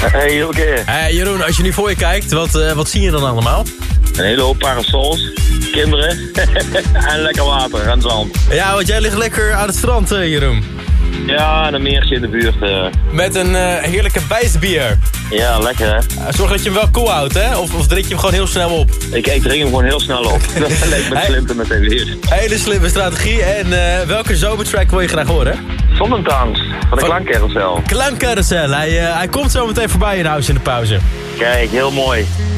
Hey, oké. Hey Jeroen, als je nu voor je kijkt, wat zie je dan allemaal? Een hele hoop parasols, kinderen en lekker water en zand. Ja, want jij ligt lekker aan het strand, Jeroen. Ja, en een meertje in de buurt. Met een heerlijke bijsbier. Ja, lekker hè. Zorg dat je hem wel koel houdt, hè? Of drink je hem gewoon heel snel op? Ik drink hem gewoon heel snel op. Dat leek me slim te meteen weer. Hele slimme strategie. En welke zomertrack wil je graag horen? Zondentans, van de Klankcarousel. Klankcarousel. Hij komt zo meteen voorbij in huis in de pauze. Kijk, heel mooi.